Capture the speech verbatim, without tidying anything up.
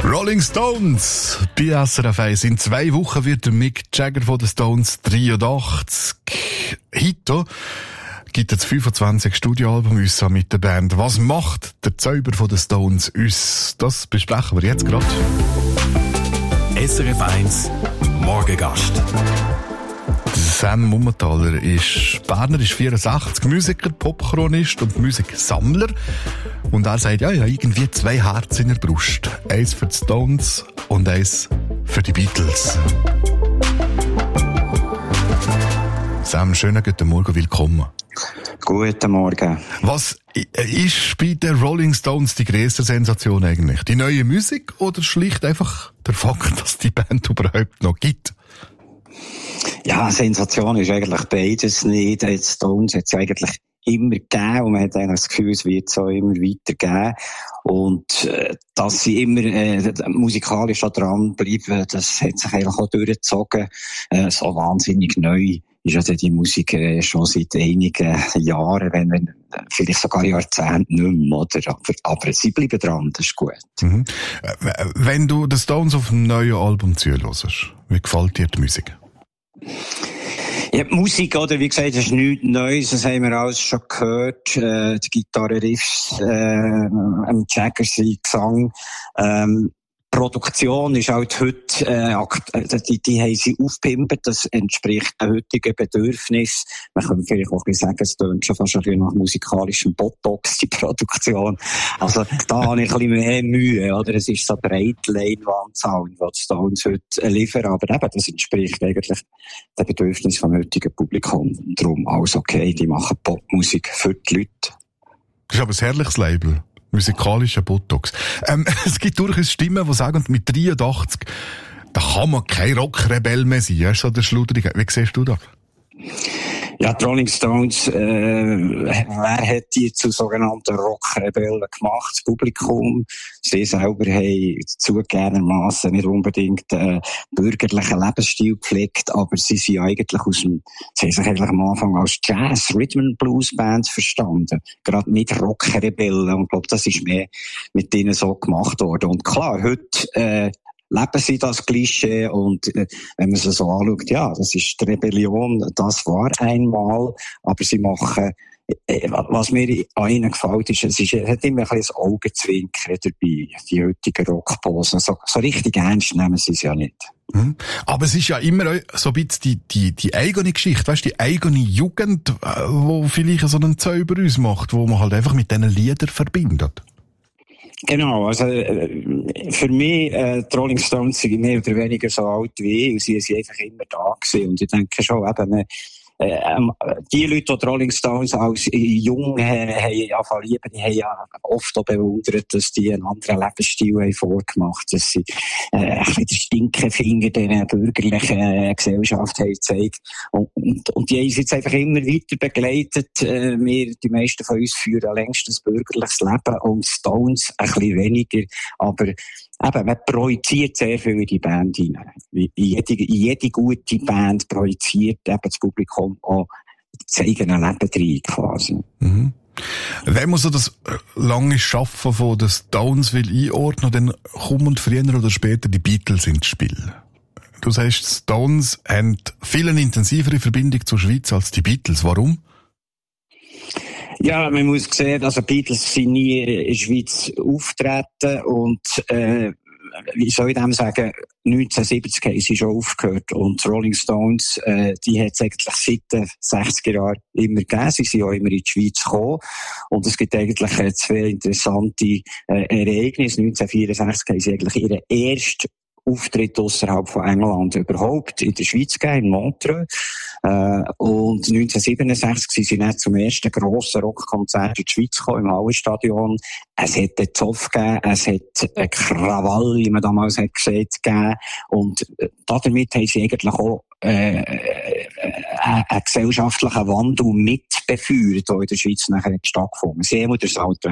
Rolling Stones bei S R F eins. In zwei Wochen wird der Mick Jagger von den Stones dreiundachtzig. Heute gibt es fünfundzwanzig Studioalbum uns mit der Band. Was macht der Zauber von den Stones uns? Das besprechen wir jetzt gerade. S R F eins Morgengast. Sam Mummentaler ist Berner, ist vierundsechzig, Musiker, Popchronist und Musiksammler. Und er sagt, ja, ja, irgendwie zwei Herzen in der Brust. Eins für die Stones und eins für die Beatles. Sam, schönen guten Morgen, willkommen. Guten Morgen. Was ist bei den Rolling Stones die grösste Sensation eigentlich? Die neue Musik oder schlicht einfach der Fakt, dass die Band überhaupt noch gibt? Ja, Sensation ist eigentlich beides nicht. Die Stones hat es eigentlich immer gegeben und man hat eigentlich das Gefühl, es wird so immer weitergeben. Und äh, dass sie immer äh, musikalisch da dranbleiben, das hat sich eigentlich auch durchgezogen. Äh, so wahnsinnig neu ist ja die Musik äh, schon seit einigen Jahren, wenn, wenn vielleicht sogar Jahrzehnten nicht mehr, oder? Aber, aber sie bleiben dran, das ist gut. Mhm. Wenn du die Stones auf einem neuen Album zuhörst, wie gefällt dir die Musik? Ja, die Musik, oder, wie gesagt, ist nichts Neues, das haben wir alles schon gehört, äh, die Gitarre-Riffs, äh, im Jagger, sein Gesang, ähm, Produktion ist halt heute, äh, die, die haben sie aufgepimpt, das entspricht den heutigen Bedürfnissen. Man kann vielleicht auch sagen, es tönt schon fast ein bisschen nach musikalischem Botox, die Produktion. Also, da habe ich ein bisschen mehr Mühe, oder? Es ist so breit Leinwand-Sound, was die Stones heute liefern, aber eben, das entspricht eigentlich den Bedürfnissen vom heutigen Publikum. Darum alles okay, die machen Popmusik für die Leute. Das ist aber ein herrliches Label. Musikalischer Botox. Ähm, es gibt durchaus Stimmen, die sagen, mit dreiundachtzig, da kann man kein Rockrebell mehr sein. Das ist so der Schludrige. Wie siehst du das? Ja, die Rolling Stones, äh, wer hat die zu sogenannten Rockrebellen gemacht? Das Publikum. Sie selber haben zugegebenermassen nicht unbedingt äh, bürgerlichen Lebensstil gepflegt, aber sie sind eigentlich aus dem, sie haben sich eigentlich am Anfang als Jazz, Rhythm and Blues Band verstanden. Gerade nicht Rockrebellen. Und ich glaube, das ist mehr mit denen so gemacht worden. Und klar, heute, äh, leben sie das Klischee und äh, wenn man es so anschaut, ja, das ist die Rebellion, das war einmal, aber sie machen, äh, was mir an ihnen gefällt, ist, es ist, es hat immer ein bisschen ein Augenzwinkern dabei, die heutigen Rockposen. So, so richtig ernst nehmen sie es ja nicht. Mhm. Aber es ist ja immer so ein bisschen die, die, die eigene Geschichte, weißt, die eigene Jugend, wo vielleicht so einen Zauber uns macht, wo man halt einfach mit diesen Liedern verbindet. Genau, also äh, für mich, äh, die Rolling Stones sind mehr oder weniger so alt wie ich und sie sind einfach immer da gewesen. Und ich denke schon, eben, äh, äh, die Leute, die die Rolling Stones als jung äh, haben angefangen lieben, die haben ja oft auch bewundert, dass die einen anderen Lebensstil haben vorgemacht, dass sie äh, ein bisschen den Stinkefinger der bürgerlichen äh, Gesellschaft haben gezeigt. Und, und, und die haben uns jetzt einfach immer weiter begleitet. Äh, wir, die meisten von uns führen längst ein bürgerliches Leben und Stones ein bisschen weniger, aber eben, man projiziert sehr viel in die Band hinein. In jede, in jede gute Band projiziert eben das Publikum auch das eigene Leben rein, quasi. Mhm. Wenn man so das lange Schaffen von den Stones will einordnen, dann kommen früher oder später die Beatles ins Spiel. Du sagst, die Stones haben viel eine intensivere Verbindung zur Schweiz als die Beatles. Warum? Ja, man muss sehen, also Beatles sind nie in der Schweiz auftreten und äh, wie soll ich dem sagen, neunzehnhundertsiebzig haben sie schon aufgehört und die Rolling Stones, äh, die hat es eigentlich seit den sechziger Jahren immer gegeben, sie sind auch immer in die Schweiz gekommen und es gibt eigentlich äh, zwei interessante äh, Ereignisse. neunzehnhundertvierundsechzig haben sie eigentlich ihren ersten Auftritt außerhalb von England überhaupt in der Schweiz gegeben, in Montreux. Äh, und neunzehnhundertsiebenundsechzig sind sie dann zum ersten grossen Rockkonzert in die Schweiz gekommen, im Hallenstadion. Es hat einen Zoff gegeben, es hat einen Krawall, wie man damals hat gesagt, gegeben. Und äh, damit haben sie eigentlich auch äh, äh, einen gesellschaftlichen Wandel mitbefeuert, der in der Schweiz nachher stattgefunden hat. Sie haben das Alter